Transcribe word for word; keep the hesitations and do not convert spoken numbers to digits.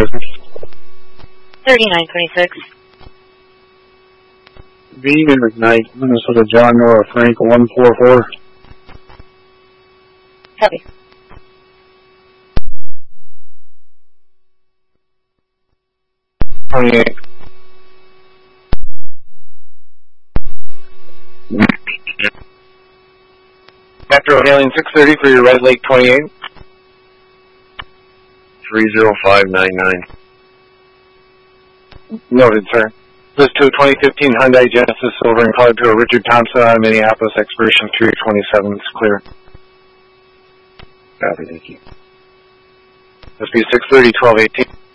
thirty-nine twenty-six. Beam and McKnight, Minnesota John Nora Frank one four four. Copy. twenty-eight. Metro Alien six thirty for your Red Lake twenty-eight. three zero five nine nine. Noted, sir. This to a twenty fifteen Hyundai Genesis Silver and colored to a Richard Thompson out of Minneapolis, expiration three twenty-seven. It's clear. Copy, thank you. S P six thirty twelve eighteen.